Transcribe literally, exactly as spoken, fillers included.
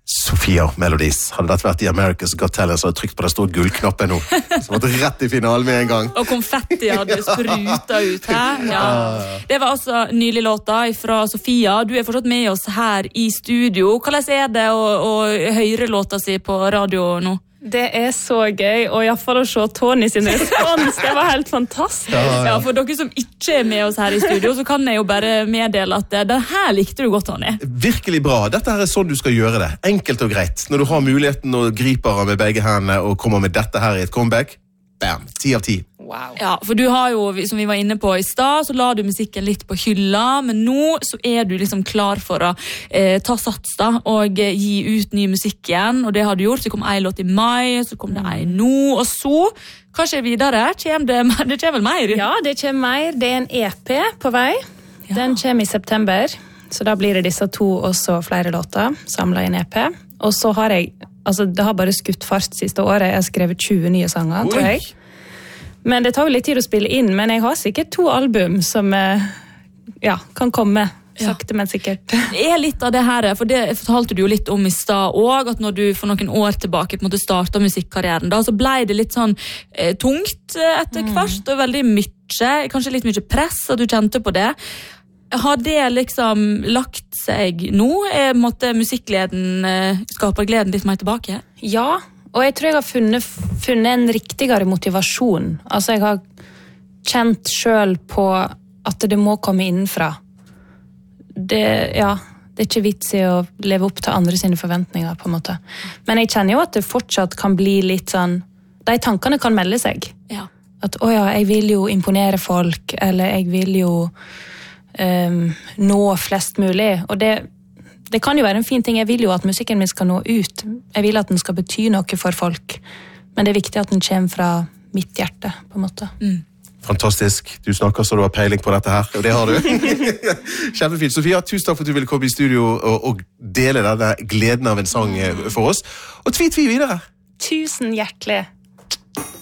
Sofia Melodies. Hadde dette vært i America's Got Talent, så hadde trykt på den store gullknappen nå. Så måtte rett i finalen med en gang. Og konfetti hadde spruta ut her. Ja. Det var altså nylig låta fra Sofia. Du er fortsatt med oss her i studio. Hvordan er det å, å høre låta si på radio nå? Det er så gøy, og i hvert fall å se Tony sin respons, det var helt fantastisk. Ja, ja. Ja, for dere som ikke er med oss her i studio, så kan jeg jo bare meddele at det her likte du godt, Tony. Virkelig bra. Dette her er sånn du skal gjøre det. Enkelt og greit. Når du har muligheten og griper med begge hendene og kommer med dette her i et comeback, bam, ti av ti. Wow. Ja, for du har jo, som vi var inne på i stad, så la du musikken litt på hylla, men nå så er du liksom klar for å eh, ta sats da, og eh, gi ut ny musikk igjen, og det har du gjort. Så kom en låt i mai, så kom det en nå, og så, hva skjer videre? Kjem det, det kommer vel mer? Ja, det kommer mer. Det er en E P på vei. Ja. Den kommer i september, så da blir det disse to og så flere låter samlet i en E P. Og så har jeg, altså det har bare skutt fart siste året, jeg har skrevet tjue nye sanger, tror jeg. Men det tar jo litt tid å spille inn, men jeg har sikkert to album som ja, kan komme sakte, ja. Men sikkert. Det er litt av det her, for det fortalte du jo litt om i stad også, at når du for noen år tilbake på en måte startet musikkarrieren, da, så ble det litt sånn eh, tungt etter hvert, og veldig mye, kanskje litt mye press, og du kjente på det. Har det liksom lagt seg nå? Er måtte musikkgleden, eh, skapergleden litt mer tilbake? Ja, og jeg tror jeg har funnet, funnet en riktigere motivasjon. Altså, jeg har kjent selv på at det må komme innenfra. Det, ja, det er ikke vits i å leve opp til andre sine forventninger, på en måte. Men jeg kjenner jo at det fortsatt kan bli litt sånn, de tankene kan melde seg. Ja. At, å ja, jeg vil jo imponere folk, eller jeg vil jo um, nå flest mulig. Og det Det kan jo være en fin ting. Jeg vil jo at musikken min skal nå ut. Jeg vil at den skal bety noe for folk. Men det er viktig at den kommer fra mitt hjerte, på en måte. Mm. Fantastisk. Du snakker så du har peiling på dette her, og det har du. Kjempefint. Sofia, tusen takk for at du ville komme i studio og, og dele denne gleden av en sang for oss. Og tvi-tvi videre. Tusen hjertelig.